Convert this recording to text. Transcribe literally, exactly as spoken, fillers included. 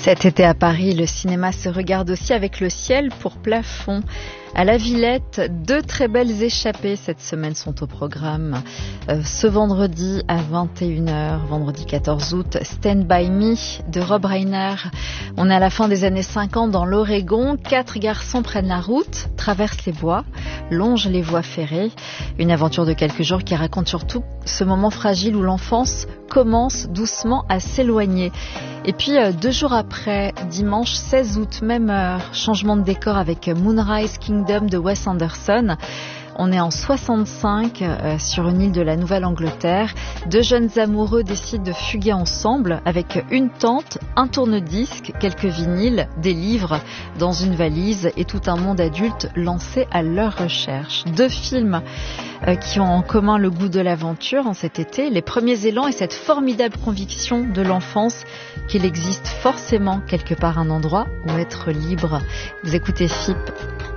Cet été à Paris, le cinéma se regarde aussi avec le ciel pour plafond. À la Villette, deux très belles échappées cette semaine sont au programme. Euh, ce vendredi à vingt et une heures, vendredi quatorze août, Stand By Me de Rob Reiner. On est à la fin des années cinquante dans l'Oregon. Quatre garçons prennent la route, traversent les bois, longent les voies ferrées. Une aventure de quelques jours qui raconte surtout ce moment fragile où l'enfance commence doucement à s'éloigner. Et puis euh, deux jours après, dimanche seize août, même heure, changement de décor avec Moonrise Kingdom de Wes Anderson. On est en soixante-cinq euh, sur une île de la Nouvelle-Angleterre. Deux jeunes amoureux décident de fuguer ensemble avec une tente, un tourne-disque, quelques vinyles, des livres dans une valise et tout un monde adulte lancé à leur recherche. Deux films euh, qui ont en commun le goût de l'aventure en cet été, les premiers élans et cette formidable conviction de l'enfance qu'il existe forcément quelque part un endroit où être libre. Vous écoutez F I P.